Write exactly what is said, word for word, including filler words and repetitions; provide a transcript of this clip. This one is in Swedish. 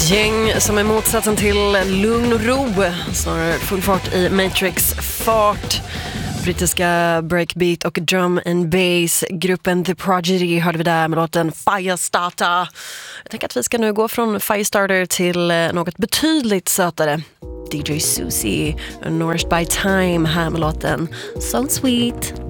Ett gäng som är motsatsen till lugn och ro, snarare full fart i Matrix-fart. Brittiska breakbeat och drum and bass. Gruppen The Prodigy hörde vi där med låten Firestarter. Jag tänker att vi ska nu gå från Firestarter till något betydligt sötare. D J Susie, Nourished by Time här med låten So Sweet.